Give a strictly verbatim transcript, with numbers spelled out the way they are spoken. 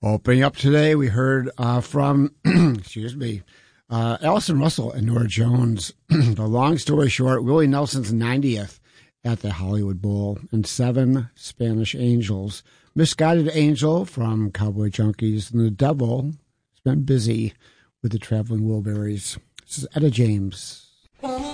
Opening up today, we heard uh, from, excuse me, uh, Allison Russell and Norah Jones. The long story short, Willie Nelson's ninetieth at the Hollywood Bowl, and Seven Spanish Angels. Misguided Angel from Cowboy Junkies, and The Devil has been busy with the Traveling Wilburys. This is Etta James.